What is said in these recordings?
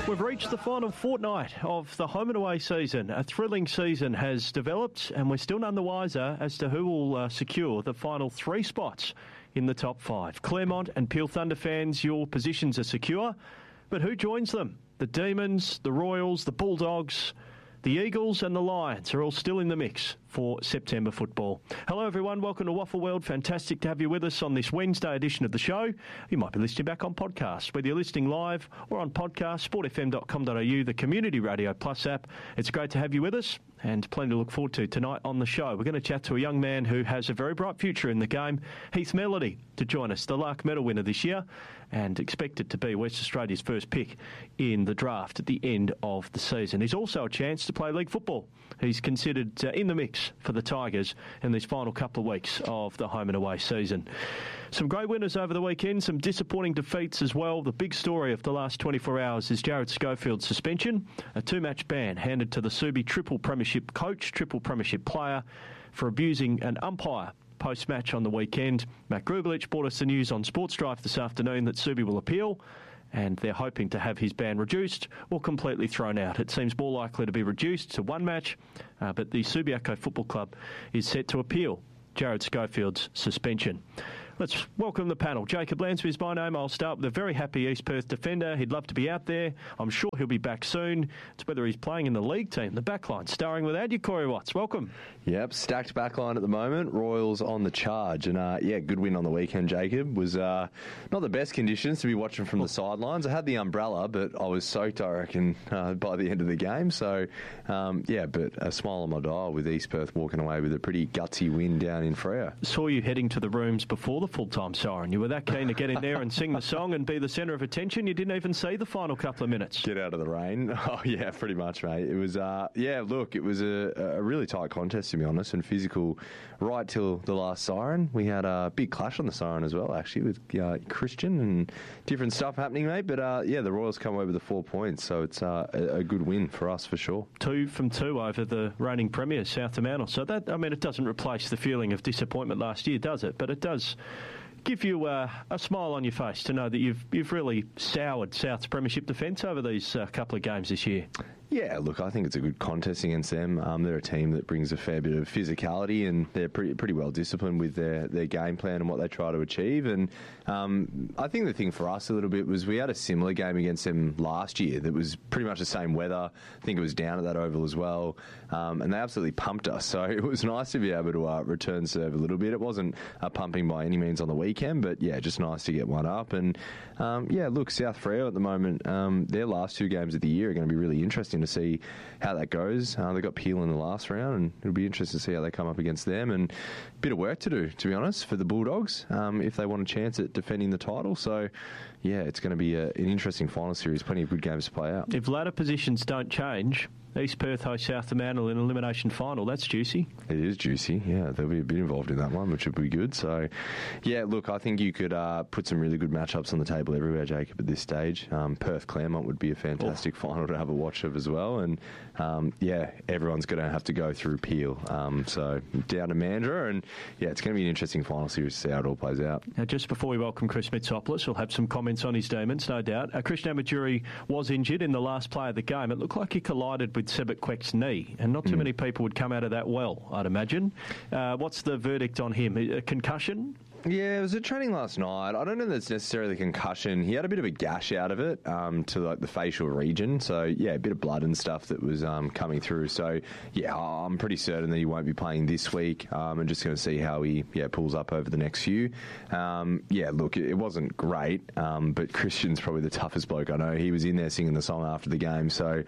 We've reached the final fortnight of the home and away season. A thrilling season has developed, and we're still none the wiser as to who will secure the final 3 spots in the top 5. Claremont and Peel Thunder fans, your positions are secure, but who joins them? The Demons, the Royals, the Bulldogs, the Eagles and the Lions are all still in the mix for September football. Hello everyone, welcome to Waffle World. Fantastic to have you with us on this Wednesday edition of the show. You might be listening back on podcast, whether you're listening live or on podcast, sportfm.com.au, the Community Radio Plus app. It's great to have you with us and plenty to look forward to tonight on the show. We're going to chat to a young man who has a very bright future in the game, Heath Melody, to join us, the Lark Medal winner this year and expected to be West Australia's first pick in the draft at the end of the season. He's also a chance to play league football. He's considered in the mix for the Tigers in these final couple of weeks of the home and away season. Some great winners over the weekend, some disappointing defeats as well. The big story of the last 24 hours is Jared Schofield's suspension, a 2-match ban handed to the Subi triple premiership coach, triple premiership player for abusing an umpire post-match on the weekend. Matt Grubelich brought us the news on Sports Drive this afternoon that Subi will appeal, and they're hoping to have his ban reduced or completely thrown out. It seems more likely to be reduced to 1 match, but the Subiaco Football Club is set to appeal Jared Schofield's suspension. Let's welcome the panel. Jacob Lansby is my name. I'll start with a very happy East Perth defender. He'd love to be out there. I'm sure he'll be back soon. It's whether he's playing in the league team, the backline, starring with Adya Corey Watts. Welcome. Yep, stacked backline at the moment. Royals on the charge. And, good win on the weekend, Jacob. Was not the best conditions to be watching from the sidelines. I had the umbrella, but I was soaked, I reckon, by the end of the game. So, but a smile on my dial with East Perth walking away with a pretty gutsy win down in Freo. Saw you heading to the rooms before the full-time siren. You were that keen to get in there and sing the song and be the centre of attention, you didn't even see the final couple of minutes. Get out of the rain. Oh, yeah, pretty much, mate. It was, it was a really tight contest, to be honest, and physical right till the last siren. We had a big clash on the siren as well, actually, with Christian and different stuff happening, mate. But, the Royals come away with the 4 points, so it's a good win for us, for sure. 2 from 2 over the reigning premiers, South Fremantle. So that, it doesn't replace the feeling of disappointment last year, does it? But it does give you a smile on your face to know that you've really soured South's premiership defence over these couple of games this year. Yeah, look, I think it's a good contest against them. They're a team that brings a fair bit of physicality, and they're pretty well disciplined with their game plan and what they try to achieve. And I think the thing for us a little bit was we had a similar game against them last year that was pretty much the same weather. I think it was down at that oval as well, and they absolutely pumped us. So it was nice to be able to return serve a little bit. It wasn't pumping by any means on the weekend, but yeah, just nice to get one up. And look, South Freo at the moment, their last 2 games of the year are going to be really interesting to see how that goes. They got Peel in the last round, and it'll be interesting to see how they come up against them. And a bit of work to do, to be honest, for the Bulldogs if they want a chance at defending the title. So, yeah, it's going to be an interesting final series. Plenty of good games to play out. If ladder positions don't change, East Perth hosts South Fremantle in an elimination final. That's juicy. It is juicy, yeah. There'll be a bit involved in that one, which would be good. So, yeah, look, I think you could put some really good matchups on the table everywhere, Jacob, at this stage. Perth-Claremont would be a fantastic final to have a watch of as well. And, everyone's going to have to go through Peel. So, down to Mandurah. And, it's going to be an interesting final series to see how it all plays out. Now, just before we welcome Chris Mitsopoulos, we'll have some comments on his Demons, no doubt. Christian Amajuri was injured in the last play of the game. It looked like he collided with Sebek Quek's knee, and not too many people would come out of that well, I'd imagine. What's the verdict on him? A concussion? Yeah, it was at training last night. I don't know that it's necessarily concussion. He had a bit of a gash out of it to the facial region. So, a bit of blood and stuff that was coming through. So, I'm pretty certain that he won't be playing this week. I'm just going to see how he pulls up over the next few. Look, it wasn't great, but Christian's probably the toughest bloke I know. He was in there singing the song after the game. So,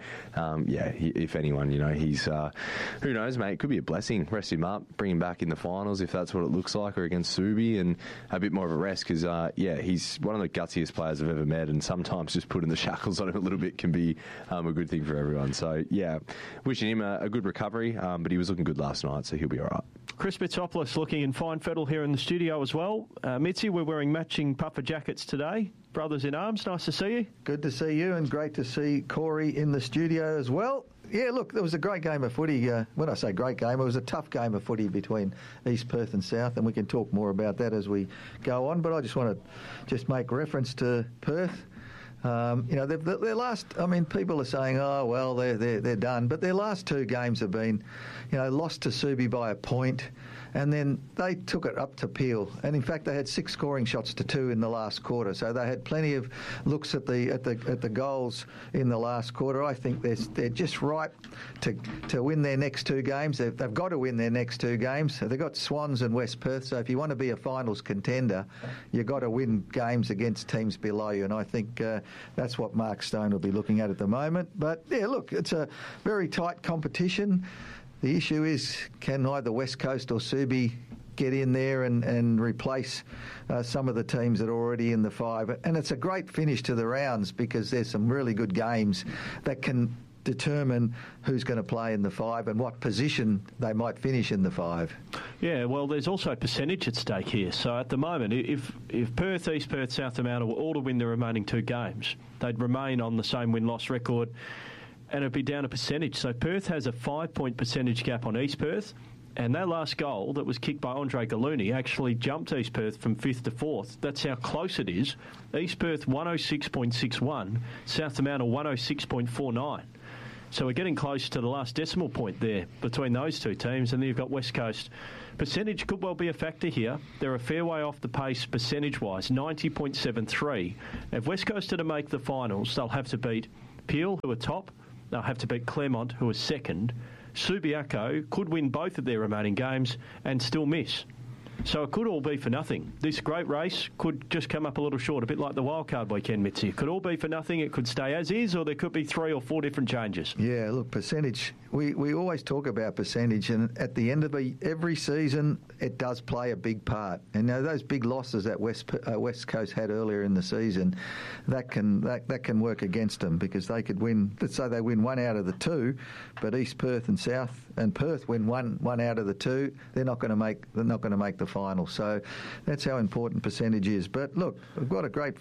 if anyone, he's, who knows, mate, it could be a blessing. Rest him up, bring him back in the finals if that's what it looks like, or against Subi, and a bit more of a rest because, he's one of the gutsiest players I've ever met, and sometimes just putting the shackles on him a little bit can be a good thing for everyone. So, wishing him a good recovery, but he was looking good last night, so he'll be all right. Chris Mitsopoulos looking in fine fettle here in the studio as well. Mitzi, we're wearing matching puffer jackets today. Brothers in arms, nice to see you. Good to see you, and great to see Corey in the studio as well. Yeah, look, there was a great game of footy. When I say great game, it was a tough game of footy between East Perth and South, and we can talk more about that as we go on. But I just want to make reference to Perth. Their last. I mean, people are saying, "Oh, well, they're done," but their last two games have been, lost to Subi by a point, and then they took it up to Peel. And in fact, they had 6 scoring shots to 2 in the last quarter, so they had plenty of looks at the goals in the last quarter. I think they're just ripe to win their next 2 games. They've got to win their next 2 games. They've got Swans and West Perth, so if you want to be a finals contender, you've got to win games against teams below you, and I think that's what Mark Stone will be looking at the moment. But, yeah, look, it's a very tight competition. The issue is, can either West Coast or Subi get in there and replace some of the teams that are already in the 5? And it's a great finish to the rounds because there's some really good games that can determine who's going to play in the 5 and what position they might finish in the 5. Yeah, well, there's also percentage at stake here. So at the moment, if Perth, East Perth, South Fremantle were all to win the remaining 2 games, they'd remain on the same win-loss record and it'd be down a percentage. So Perth has a 5-point percentage gap on East Perth, and that last goal that was kicked by Andre Galuni actually jumped East Perth from 5th to 4th. That's how close it is. East Perth 106.61, South Fremantle 106.49. So we're getting close to the last decimal point there between those 2 teams, and then you've got West Coast. Percentage could well be a factor here. They're a fair way off the pace percentage-wise, 90.73. If West Coast are to make the finals, they'll have to beat Peel, who are top. They'll have to beat Claremont, who are second. Subiaco could win both of their remaining games and still miss. So it could all be for nothing. This great race could just come up a little short, a bit like the wildcard weekend, Mitzi. It could all be for nothing. It could stay as is, or there could be 3 or 4 different changes. Yeah, look, percentage. We always talk about percentage, and at the end of every season, it does play a big part. And those big losses that West Coast had earlier in the season, that can work against them because they could win. Let's say they win 1 out of the 2, but East Perth and South and Perth win one out of the 2. They're not going to make the final. So that's how important percentage is. But look, we've got a great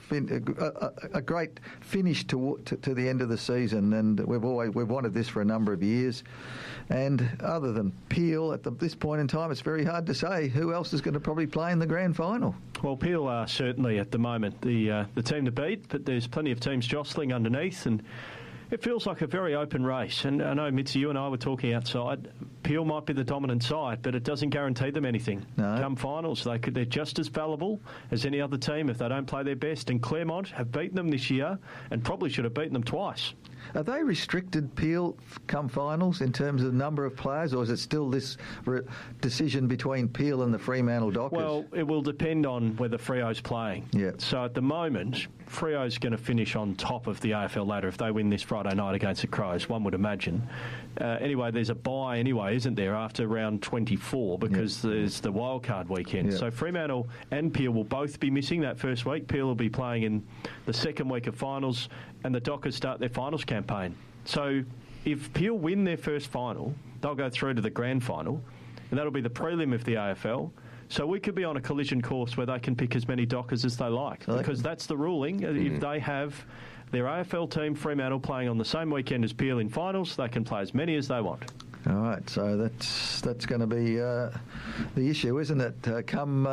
finish to the end of the season, and we've wanted this for a number of years. And other than Peel at this point in time, it's very hard to say who else is going to probably play in the grand final. Well, Peel are certainly at the moment the team to beat, but there's plenty of teams jostling underneath, and it feels like a very open race. And I know, Mitzi, you and I were talking outside. Peel might be the dominant side, but it doesn't guarantee them anything. No. Come finals, they're just as fallible as any other team if they don't play their best. And Claremont have beaten them this year and probably should have beaten them twice. Are they restricted, Peel, come finals in terms of the number of players, or is it still this decision between Peel and the Fremantle Dockers? Well, it will depend on whether Freo's playing. Yeah. So at the moment, Freo's going to finish on top of the AFL ladder if they win this Friday night against the Crows, one would imagine. Anyway, there's a bye anyway, isn't there, after round 24 because there's the wildcard weekend. Yep. So Fremantle and Peel will both be missing that first week. Peel will be playing in the second week of finals, and the Dockers start their finals campaign. So if Peel win their first final, they'll go through to the grand final, and that'll be the prelim of the AFL. So we could be on a collision course where they can pick as many Dockers as they like, because that's the ruling. If they have their AFL team, Fremantle, playing on the same weekend as Peel in finals, they can play as many as they want. All right, so that's going to be the issue, isn't it? Come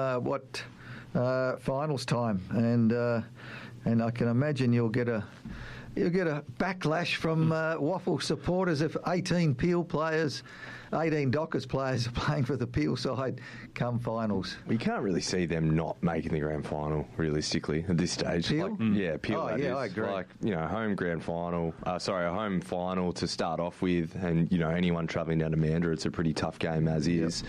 finals time, and I can imagine you'll get a backlash from Waffle supporters if 18 Peel players, 18 Dockers players are playing for the Peel side come finals. You can't really see them not making the grand final, realistically, at this stage. Peel? Yeah, Peel. Oh, yeah, I agree. Home grand final. A home final to start off with, and anyone travelling down to Mandurah, it's a pretty tough game as is.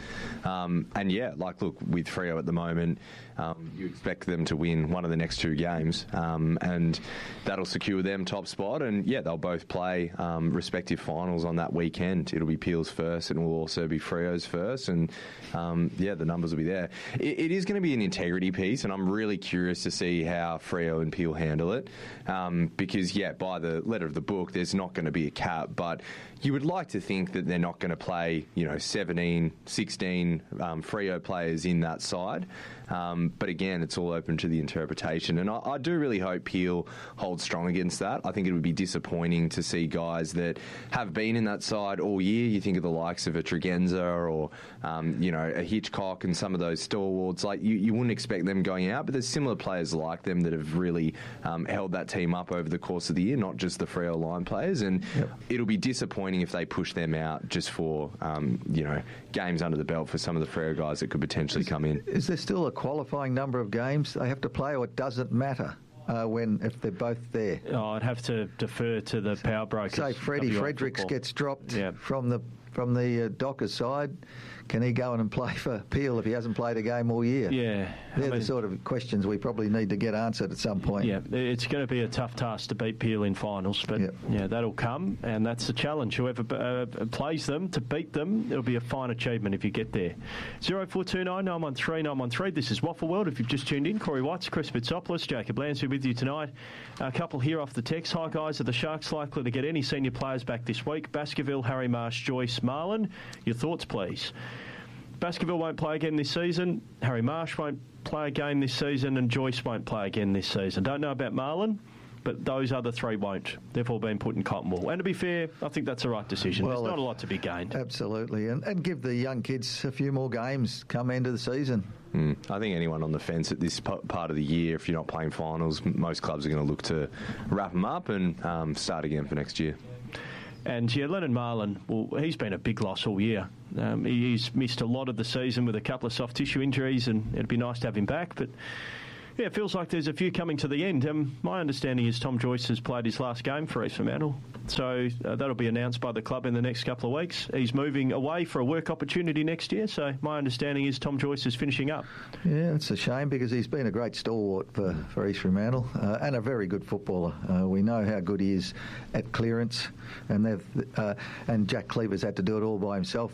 Look, with Freo at the moment, you expect them to win one of the next 2 games, and that'll secure them top spot. And they'll both play respective finals on that weekend. It'll be Peel's first, and it will also be Freo's first, and the numbers will be there. It is going to be an integrity piece, and I'm really curious to see how Freo and Peel handle it, because by the letter of the book, there's not going to be a cap, but you would like to think that they're not going to play 17, 16 Freo players in that side. But again, it's all open to the interpretation. And I do really hope Peel holds strong against that. I think it would be disappointing to see guys that have been in that side all year. You think of the likes of a Tregenza or, a Hitchcock and some of those stalwarts. Like you wouldn't expect them going out, but there's similar players like them that have really held that team up over the course of the year, not just the Freo line players. And it'll be disappointing if they push them out just for, games under the belt for some of the Freo guys that could potentially come in. Is there still a qualifying number of games they have to play, or it doesn't matter if they're both there? Oh, I'd have to defer to the power brokers. Say Freddie Fredericks gets dropped from the Dockers side. Can he go in and play for Peel if he hasn't played a game all year? Yeah. They're the sort of questions we probably need to get answered at some point. Yeah, it's going to be a tough task to beat Peel in finals, but that'll come, and that's the challenge. Whoever plays them, to beat them, it'll be a fine achievement if you get there. 0429 913 913. This is Waffle World. If you've just tuned in, Corey Watts, Chris Bitsopoulos, Jacob Lansby with you tonight. A couple here off the text. Hi, guys. Are the Sharks likely to get any senior players back this week? Baskerville, Harry Marsh, Joyce, Marlin. Your thoughts, please. Baskerville won't play again this season. Harry Marsh won't play again this season, and Joyce won't play again this season. Don't know about Marlin, but those other three won't. They've all been put in cotton wool. And to be fair, I think that's the right decision. There's not a lot to be gained. Absolutely. And give the young kids a few more games come end of the season. I think anyone on the fence at this part of the year, if you're not playing finals, most clubs are going to look to wrap them up and start again for next year. And Lennon Marlin, well, he's been a big loss all year. He's missed a lot of the season with a couple of soft tissue injuries, and it'd be nice to have him back. But yeah, it feels like there's a few coming to the end. My understanding is Tom Joyce has played his last game for East Fremantle, so that'll be announced by the club in the next couple of weeks. He's moving away for a work opportunity next year, so my understanding is Tom Joyce is finishing up. Yeah, it's a shame because he's been a great stalwart for East Fremantle and a very good footballer. We know how good he is at clearance, and Jack Cleaver's had to do it all by himself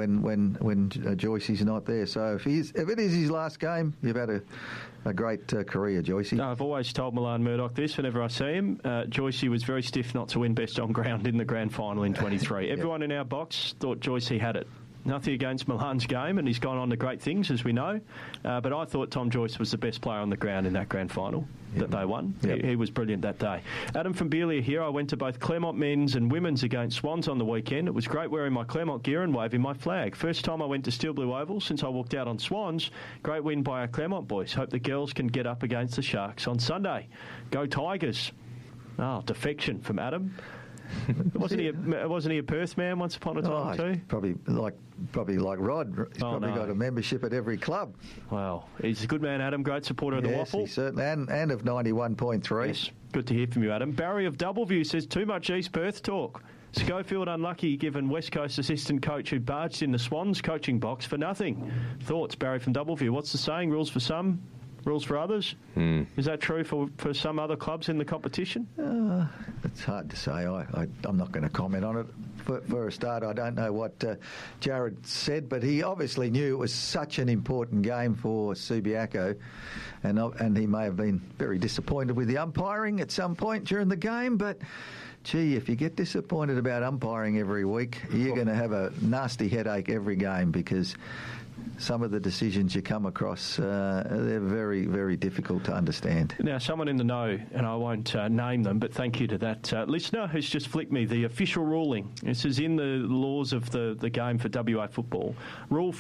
when Joyce is not there. So if it is his last game, you've had a great career, Joycey. I've always told Milan Murdoch this whenever I see him. Joycey was very stiff not to win best on ground in the grand final in 23. Everyone in our box thought Joycey had it. Nothing against Milan's game, and he's gone on to great things, as we know. But I thought Tom Joyce was the best player on the ground in that grand final that they won. He was brilliant that day. Adam from Beelia here. I went to both Claremont men's and women's against Swans on the weekend. It was great wearing my Claremont gear and waving my flag. First time I went to Steel Blue Oval since I walked out on Swans. Great win by our Claremont boys. Hope the girls can get up against the Sharks on Sunday. Go Tigers. Oh, defection from Adam. Wasn't he a Perth man once upon a time too? Probably like Rod. He's probably got a membership at every club. Wow, he's a good man, Adam. Great supporter of the Waffle. Yes, certainly, and of 91.3. Yes, good to hear from you, Adam. Barry of Doubleview says too much East Perth talk. Schofield unlucky given West Coast assistant coach who barged in the Swans coaching box for nothing. Thoughts, Barry from Doubleview? What's the saying? Rules for some, rules for others. Is that true for some other clubs in the competition? It's hard to say. I'm not going to comment on it. For a start, I don't know what Jared said, but he obviously knew it was such an important game for Subiaco, and he may have been very disappointed with the umpiring at some point during the game, but gee, if you get disappointed about umpiring every week, you're going to have a nasty headache every game because some of the decisions you come across, they're very, very difficult to understand. Now, someone in the know, and I won't name them, but thank you to that listener who's just flicked me the official ruling. This is in the laws of the game for WA football. Rule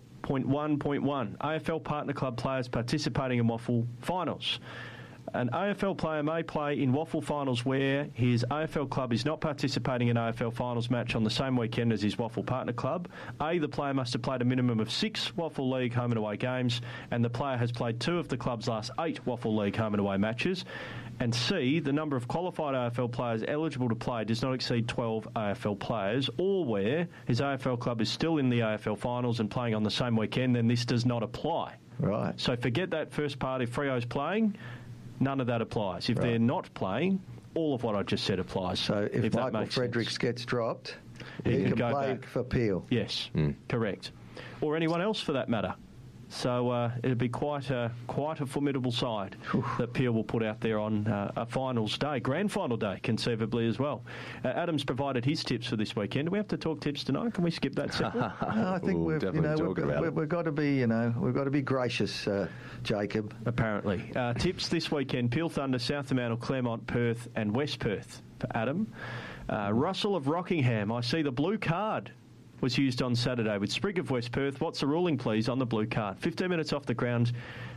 4.1.1, AFL Partner Club players participating in Waffle finals. An AFL player may play in Waffle finals where his AFL club is not participating in AFL finals match on the same weekend as his Waffle partner club. A, the player must have played a minimum of 6 Waffle League home and away games, and the player has played 2 of the club's last 8 Waffle League home and away matches. And C, the number of qualified AFL players eligible to play does not exceed 12 AFL players, or where his AFL club is still in the AFL finals and playing on the same weekend, then this does not apply. Right. So forget that first part. If Freo's playing, none of that applies. If they're not playing, all of what I just said applies. So if Michael Fredericks gets dropped, he can play back for Peel. Yes, correct. Or anyone else for that matter. So it'll be quite a formidable side that Peel will put out there on a finals day, grand final day, conceivably as well. Adam's provided his tips for this weekend. Do we have to talk tips tonight? Can we skip that separate? No, I think we've got to be gracious, Jacob. Apparently, tips this weekend: Peel Thunder, South Fremantle, Claremont, Perth, and West Perth for Adam. Russell of Rockingham. I see the blue card was used on Saturday with Sprigg of West Perth. What's the ruling, please, on the blue card? 15 minutes off the ground,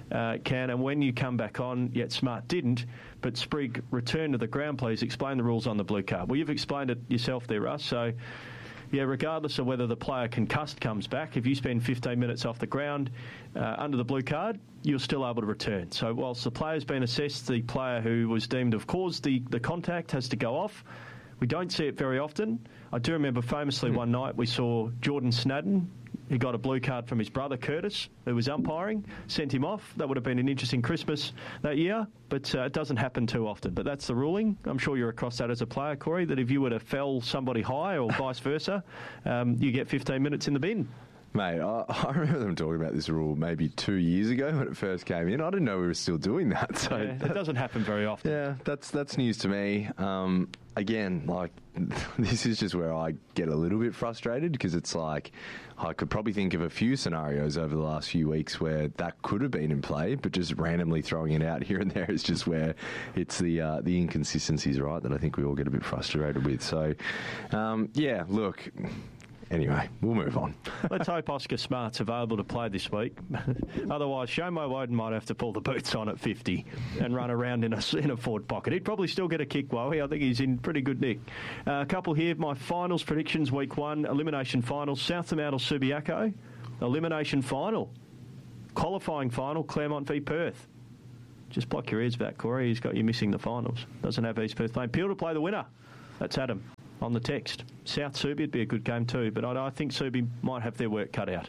and when you come back on, yet Smart didn't, but Sprigg returned to the ground, please. Explain the rules on the blue card. Well, you've explained it yourself there, Russ, so... Yeah, regardless of whether the player concussed comes back, if you spend 15 minutes off the ground under the blue card, you're still able to return. So whilst the player's been assessed, the player who was deemed to have caused the contact has to go off. We don't see it very often. I do remember famously one night we saw Jordan Snadden. He got a blue card from his brother Curtis, who was umpiring, sent him off. That would have been an interesting Christmas that year, but it doesn't happen too often. But that's the ruling. I'm sure you're across that as a player, Corey, that if you were to fell somebody high or vice versa, you get 15 minutes in the bin. Mate, I remember them talking about this rule maybe 2 years ago when it first came in. I didn't know we were still doing that. So yeah, it doesn't happen very often. Yeah, that's news to me. Again, like, this is just where I get a little bit frustrated because it's like I could probably think of a few scenarios over the last few weeks where that could have been in play, but just randomly throwing it out here and there is just where it's the inconsistencies, right, that I think we all get a bit frustrated with. So, yeah, look... Anyway, we'll move on. Let's hope Oscar Smart's available to play this week. Otherwise, Shomo Woden might have to pull the boots on at 50 and run around in a forward pocket. He'd probably still get a kick, Wowie. I think he's in pretty good nick. A couple here. My finals predictions, week 1, elimination finals. South Fremantle, Subiaco. Elimination final. Qualifying final, Claremont v Perth. Just block your ears for that, Corey. He's got you missing the finals. Doesn't have East Perth playing. Peel to play the winner. That's Adam. On the text. South Subi would be a good game too, but I think Subi might have their work cut out.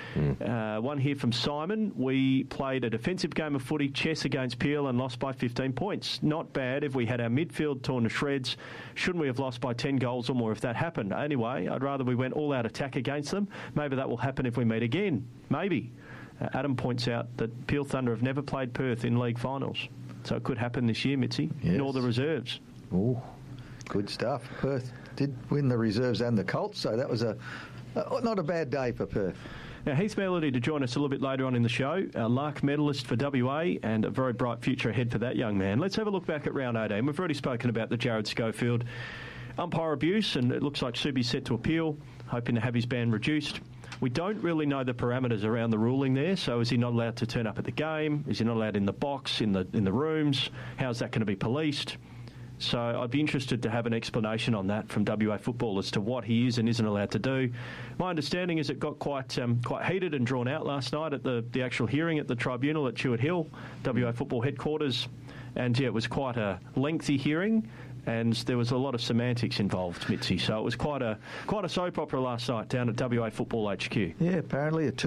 One here from Simon. We played a defensive game of footy, chess against Peel, and lost by 15 points. Not bad if we had our midfield torn to shreds. Shouldn't we have lost by 10 goals or more if that happened? Anyway, I'd rather we went all-out attack against them. Maybe that will happen if we meet again. Maybe. Adam points out that Peel Thunder have never played Perth in league finals. So it could happen this year, Mitzi. Yes. Nor the reserves. Ooh, good stuff. Perth did win the reserves and the Colts, so that was not a bad day for Perth. Now, Heath Melody to join us a little bit later on in the show, a Lark medalist for WA and a very bright future ahead for that young man. Let's have a look back at round 18. We've already spoken about the Jared Schofield umpire abuse, and it looks like Subi's set to appeal, hoping to have his ban reduced. We don't really know the parameters around the ruling there, so is he not allowed to turn up at the game? Is he not allowed in the box, in the rooms? How's that going to be policed? So I'd be interested to have an explanation on that from WA Football as to what he is and isn't allowed to do. My understanding is it got quite heated and drawn out last night at the actual hearing at the tribunal at Chewett Hill, WA Football headquarters, and yeah, it was quite a lengthy hearing. And there was a lot of semantics involved, Mitzi. So it was quite a soap opera last night down at WA Football HQ. Yeah, apparently a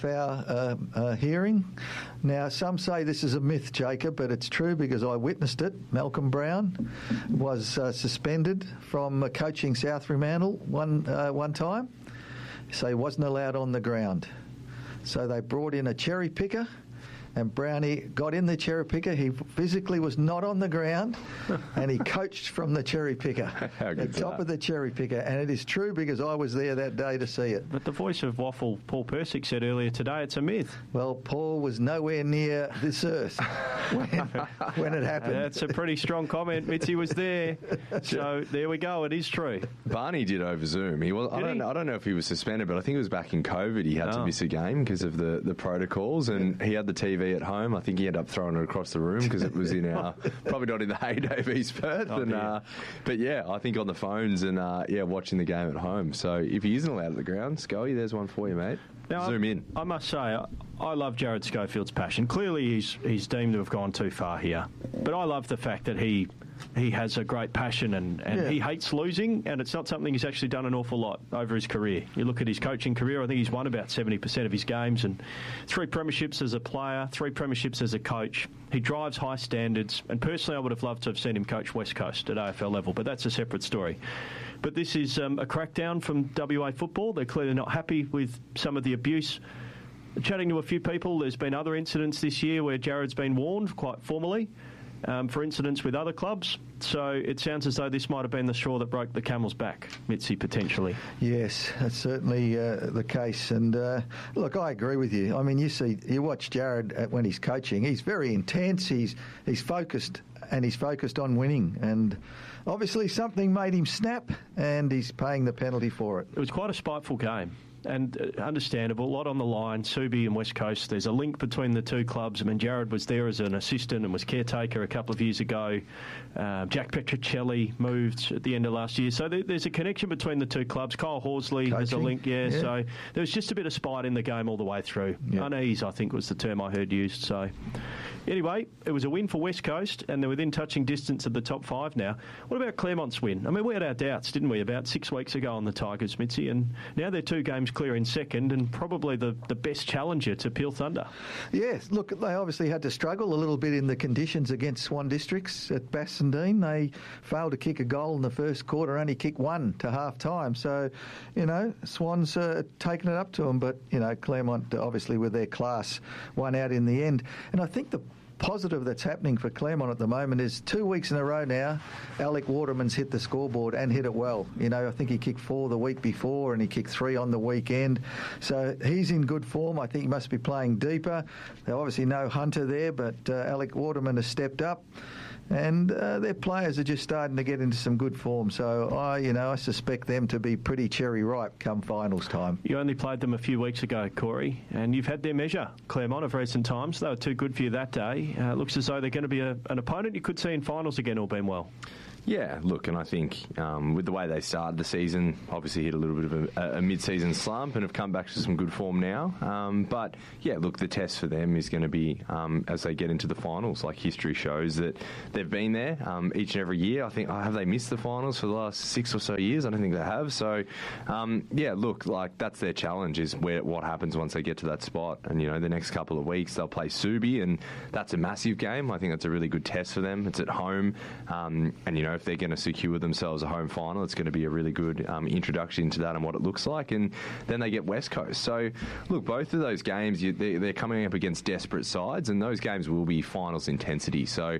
2.5 hour hearing. Now, some say this is a myth, Jacob, but it's true because I witnessed it. Malcolm Brown was suspended from coaching South Fremantle one time, so he wasn't allowed on the ground. So they brought in a cherry picker. And Brownie got in the cherry picker. He physically was not on the ground, and he coached from the cherry picker, the top of the cherry picker. And it is true because I was there that day to see it. But the voice of Waffle, Paul Persick, said earlier today it's a myth. Well, Paul was nowhere near this earth when it happened. That's a pretty strong comment. Mitzi was there. So there we go. It is true. Barney did over Zoom. I don't know if he was suspended, but I think it was back in COVID. He had to miss a game because of the protocols, and he had the TV at home. I think he ended up throwing it across the room because it was in probably not in the heyday of East Perth. But yeah, I think on the phones and watching the game at home. So if he isn't allowed at the ground, Scully, there's one for you, mate. Now, Zoom in. I must say, I love Jared Schofield's passion. Clearly, he's deemed to have gone too far here. But I love the fact that he has a great passion and he hates losing, and it's not something he's actually done an awful lot over his career. You look at his coaching career, I think he's won about 70% of his games, and 3 premierships as a player, 3 premierships as a coach. He drives high standards, and personally I would have loved to have seen him coach West Coast at AFL level, but that's a separate story. But this is a crackdown from WA Football. They're clearly not happy with some of the abuse chatting to a few people, there's been other incidents this year where Jared's been warned quite formally for incidents with other clubs. So it sounds as though this might have been the straw that broke the camel's back, Mitzi, potentially. Yes, that's certainly the case. And look, I agree with you. I mean, you watch Jared when he's coaching. He's very intense. He's focused, and he's focused on winning. And obviously something made him snap, and he's paying the penalty for it. It was quite a spiteful game. And understandable, a lot on the line. Subi and West Coast, there's a link between the two clubs. I mean, Jared was there as an assistant and was caretaker a couple of years ago. Jack Petricelli moved at the end of last year. So there's a connection between the two clubs. Kyle Horsley has a link, yeah. So there was just a bit of spite in the game all the way through. Yeah. Unease, I think, was the term I heard used. So anyway, it was a win for West Coast, and they're within touching distance of the top 5 now. What about Claremont's win? I mean, we had our doubts, didn't we, about 6 weeks ago on the Tigers, Mitzi, and now they're 2 games clear in second and probably the best challenger to Peel Thunder. Yes, look, they obviously had to struggle a little bit in the conditions against Swan Districts at Bassendean. They failed to kick a goal in the first quarter, only kicked 1 to half-time. So, Swans taking it up to them, but, Claremont, obviously with their class, won out in the end. And I think the positive that's happening for Claremont at the moment is 2 weeks in a row now, Alec Waterman's hit the scoreboard and hit it well. I think he kicked 4 the week before and he kicked 3 on the weekend. So he's in good form. I think he must be playing deeper. There's obviously no Hunter there, but Alec Waterman has stepped up. And their players are just starting to get into some good form. So I suspect them to be pretty cherry ripe come finals time. You only played them a few weeks ago, Corey, and you've had their measure, Claremont, of recent times. They were too good for you that day. It looks as though they're going to be an opponent you could see in finals again, all being well. Yeah, look, and I think with the way they started the season, obviously hit a little bit of a mid-season slump and have come back to some good form now. But, yeah, look, the test for them is going to be as they get into the finals. Like history shows that they've been there each and every year. I think, have they missed the finals for the last 6 or so years? I don't think they have. So, yeah, look, like that's their challenge is what happens once they get to that spot. And, the next couple of weeks they'll play Subi, and that's a massive game. I think that's a really good test for them. It's at home, and, if they're going to secure themselves a home final, it's going to be a really good introduction into that and what it looks like. And then they get West Coast. So, look, both of those games, they're coming up against desperate sides, and those games will be finals intensity. So,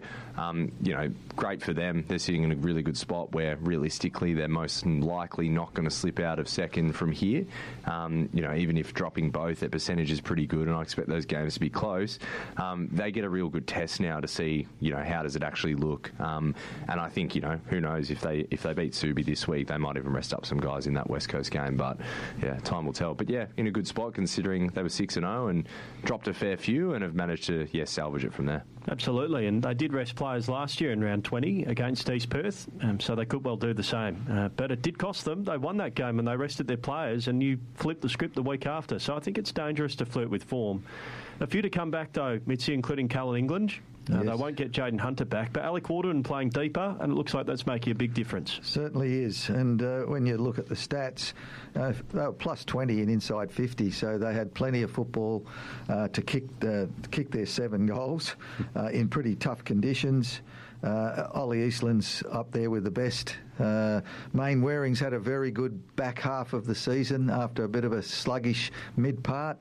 great for them. They're sitting in a really good spot where, realistically, they're most likely not going to slip out of second from here. Even if dropping both, their percentage is pretty good, and I expect those games to be close. They get a real good test now to see, how does it actually look. And I think, who knows if they beat Subi this week, they might even rest up some guys in that West Coast game. But yeah, time will tell. But yeah, in a good spot considering they were 6-0 and dropped a fair few and have managed to salvage it from there. Absolutely, and they did rest players last year in round 20 against East Perth, so they could well do the same. But it did cost them. They won that game and they rested their players, and you flipped the script the week after. So I think it's dangerous to flirt with form. A few to come back though, Mitzi, including Callan England. Yes. They won't get Jaden Hunter back, but Alec Waterman playing deeper, and it looks like that's making a big difference. Certainly is, and when you look at the stats, they were plus 20 in inside 50, so they had plenty of football to kick their 7 goals in pretty tough conditions. Ollie Eastland's up there with the best. Main Waring's had a very good back half of the season after a bit of a sluggish mid-part.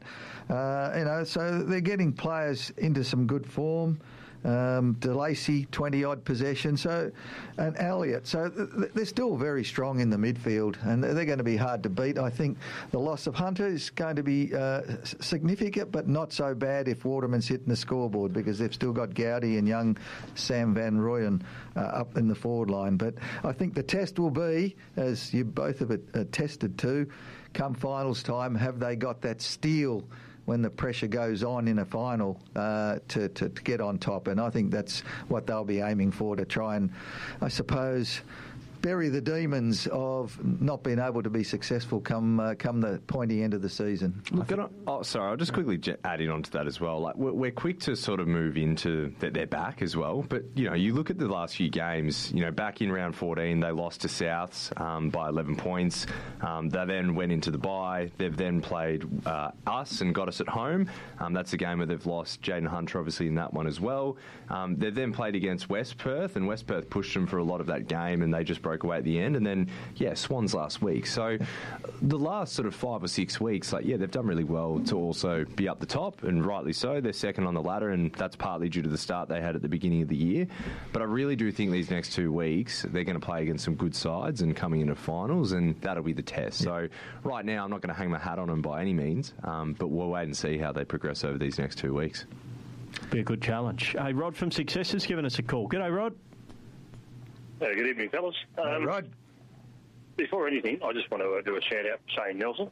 So they're getting players into some good form. DeLacy, 20-odd possessions, and Elliott. So they're still very strong in the midfield, and they're going to be hard to beat. I think the loss of Hunter is going to be significant, but not so bad if Waterman's hitting the scoreboard, because they've still got Gowdy and young Sam Van Rooyen up in the forward line. But I think the test will be, as you both have attested to, come finals time, have they got that steel when the pressure goes on in a final to get on top? And I think that's what they'll be aiming for, to try and, I suppose, bury the demons of not being able to be successful come the pointy end of the season. Look, I'll just quickly add in onto that as well. Like we're quick to sort of move into that they're back as well, but you look at the last few games. Back in round 14, they lost to Souths by 11 points. They then went into the bye. They've then played us and got us at home. That's a game where they've lost Jaden Hunter, obviously, in that one as well. They've then played against West Perth, and West Perth pushed them for a lot of that game, and they just broke broke away at the end, and then Swans last week. So the last sort of 5 or 6 weeks, they've done really well to also be up the top, and rightly so. They're second on the ladder, and that's partly due to the start they had at the beginning of the year. But I really do think these next 2 weeks they're going to play against some good sides and coming into finals, and that'll be the test. So right now I'm not going to hang my hat on them by any means, but we'll wait and see how they progress over these next 2 weeks. Be a good challenge. Hey, Rod from Success has given us a call. G'day, Rod. Good evening, fellas. Rod. Before anything, I just want to do a shout out to Shane Nelson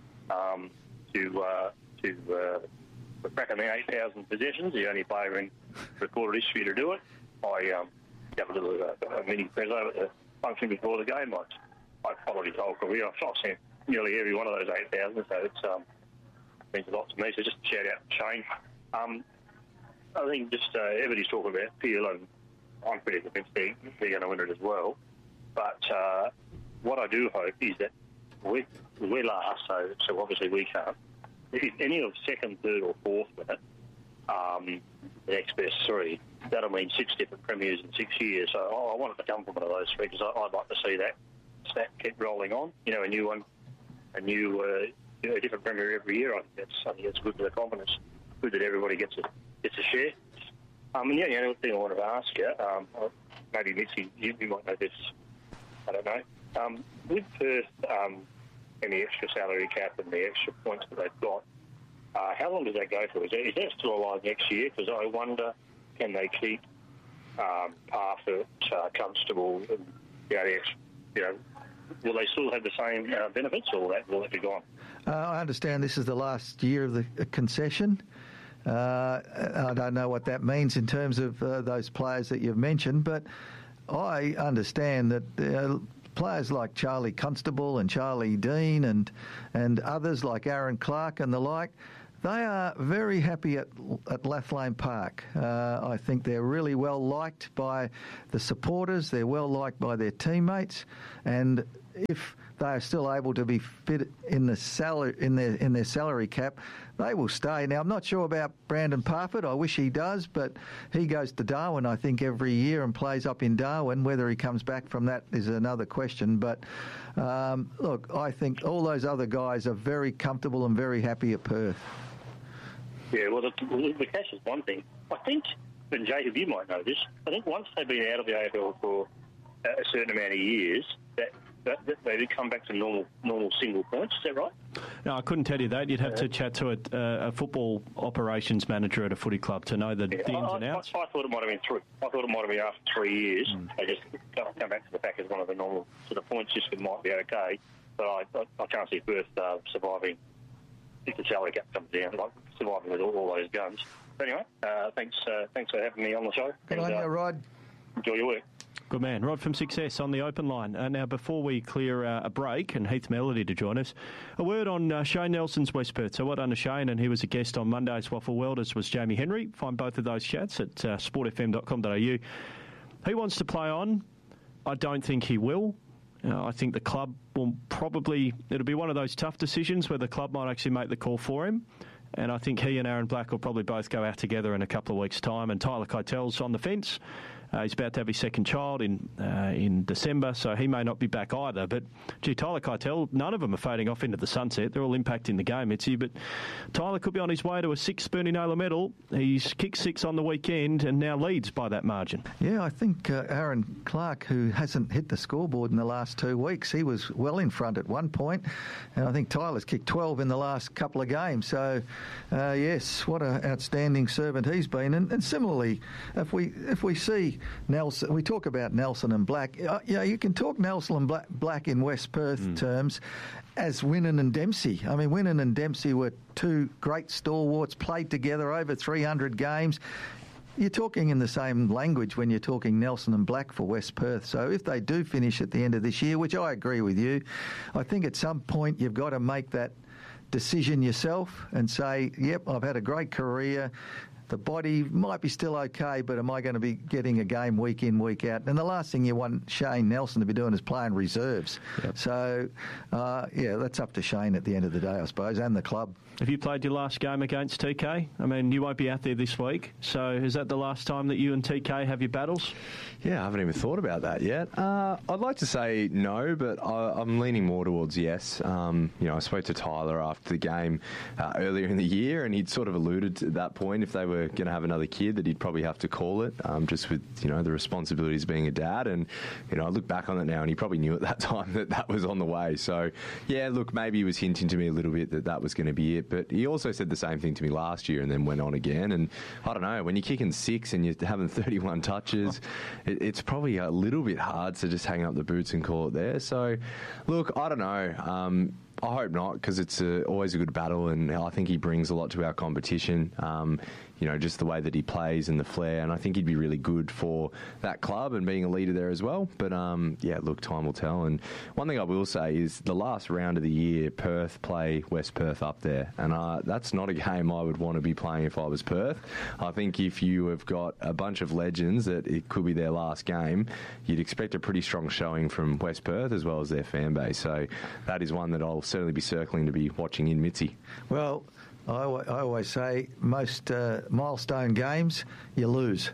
to cracking the 8,000 possessions. The only player in recorded history to do it. I got a little mini preso at the function before the game. I followed his whole career. I've seen nearly every one of those 8,000, so it's means a lot to me. So just a shout out to Shane. I think just everybody's talking about Peel, and I'm pretty convinced they're going to win it as well. But what I do hope is that we're last, so obviously we can't. If any of second, third or fourth minute, the next best 3, that'll mean 6 different premiers in 6 years. So I want it to come from one of those 3 because I'd like to see that stat keep rolling on. A new one, a different premier every year. I think that's good for the confidence. Good that everybody gets a share. And the only other thing I wanted to ask you, maybe Mitzi, you might know this, I don't know. With Perth and the extra salary cap and the extra points that they've got, how long does that go for? Is that still alive next year? Because I wonder, can they keep Parfitt, Constable, and will they still have the same benefits, or will that be gone? I understand this is the last year of the concession. I don't know what that means in terms of those players that you've mentioned, but I understand that players like Charlie Constable and Charlie Dean and others like Aaron Clark and the like, they are very happy at Lathlane Park. I think they're really well liked by the supporters. They're well liked by their teammates, and if they are still able to be fit in the salary in their salary cap, they will stay. Now, I'm not sure about Brandon Parfitt. I wish he does, but he goes to Darwin, I think, every year and plays up in Darwin. Whether he comes back from that is another question. But look, I think all those other guys are very comfortable and very happy at Perth. Yeah, well, the cash is one thing. I think, and Jacob, you might know this, I think once they've been out of the AFL for a certain amount of years, that they did come back to normal single points. Is that right? No, I couldn't tell you that. You'd have to chat to a football operations manager at a footy club to know the ins and outs. I thought it might have been 3. I thought it might have been after 3 years. They just come back to the pack as one of the normal sort of point system might be okay. But I can't see Perth surviving if the salary cap comes down, like surviving with all those guns. But anyway, thanks for having me on the show. Good on you, Rod. Enjoy your work. Good man. Rod from Success on the open line. Now, before we clear a break and Heath Melody to join us, a word on Shane Nelson's West Perth. So well done to Shane, and he was a guest on Monday's Waffle World, as was Jamie Henry. Find both of those chats at sportfm.com.au. He wants to play on. I don't think he will. I think the club will it'll be one of those tough decisions where the club might actually make the call for him. And I think he and Aaron Black will probably both go out together in a couple of weeks' time. And Tyler Keitel's on the fence. He's about to have his second child in December, so he may not be back either. But, Tyler Keitel, none of them are fading off into the sunset. They're all impacting the game, Mitzi. But Tyler could be on his way to a 6th Bernie Naylor medal. He's kicked 6 on the weekend and now leads by that margin. Yeah, I think Aaron Clark, who hasn't hit the scoreboard in the last 2 weeks, he was well in front at one point. And I think Tyler's kicked 12 in the last couple of games. So, yes, what an outstanding servant he's been. And similarly, if we see Nelson, we talk about Nelson and Black. You can talk Nelson and Black in West Perth terms as Winnan and Dempsey. I mean, Winnan and Dempsey were 2 great stalwarts, played together over 300 games. You're talking in the same language when you're talking Nelson and Black for West Perth. So if they do finish at the end of this year, which I agree with you, I think at some point you've got to make that decision yourself and say, yep, I've had a great career. The body might be still okay, but am I going to be getting a game week in, week out? And the last thing you want Shane Nelson to be doing is playing reserves. Yep. So, that's up to Shane at the end of the day, I suppose, and the club. Have you played your last game against TK? I mean, you won't be out there this week, so is that the last time that you and TK have your battles? Yeah, I haven't even thought about that yet. I'd like to say no, but I'm leaning more towards yes. I spoke to Tyler after the game earlier in the year, and he'd sort of alluded to that point, if they were going to have another kid, that he'd probably have to call it, just with, the responsibilities of being a dad. And, I look back on it now, and he probably knew at that time that was on the way. So, yeah, look, maybe he was hinting to me a little bit that was going to be it. But he also said the same thing to me last year and then went on again. And I don't know, when you're kicking 6 and you're having 31 touches, it's probably a little bit hard to just hang up the boots and call it there. So, look, I don't know. I hope not, because it's always a good battle, and I think he brings a lot to our competition. Just the way that he plays and the flair, and I think he'd be really good for that club and being a leader there as well. But, look, time will tell. And one thing I will say is the last round of the year, Perth play West Perth up there, and that's not a game I would want to be playing if I was Perth. I think if you have got a bunch of legends that it could be their last game, you'd expect a pretty strong showing from West Perth as well as their fan base. So that is one that I'll certainly be circling to be watching in Mitzi. Well, I always say most milestone games, you lose.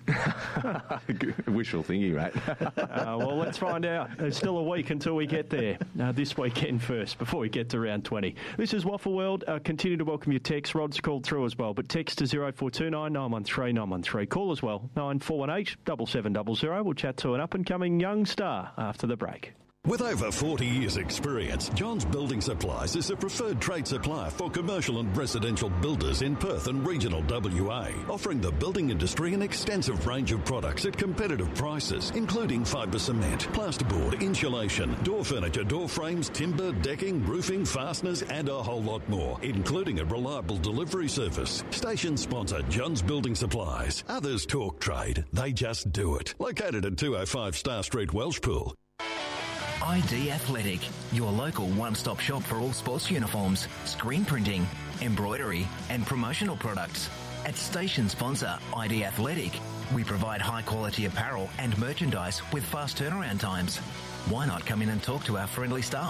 Wishful thinking, mate. Well, let's find out. There's still a week until we get there. This weekend first, before we get to round 20. This is Waffle World. Continue to welcome your texts. Rod's called through as well, but text to 0429 913 913. Call as well, 9418 7700. We'll chat to an up-and-coming young star after the break. With over 40 years' experience, Johns Building Supplies is a preferred trade supplier for commercial and residential builders in Perth and regional WA, offering the building industry an extensive range of products at competitive prices, including fibre cement, plasterboard, insulation, door furniture, door frames, timber, decking, roofing, fasteners, and a whole lot more, including a reliable delivery service. Station sponsor Johns Building Supplies. Others talk trade, they just do it. Located at 205 Star Street, Welshpool. ID Athletic, your local one-stop shop for all sports uniforms, screen printing, embroidery and promotional products. At station sponsor ID Athletic, we provide high-quality apparel and merchandise with fast turnaround times. Why not come in and talk to our friendly staff?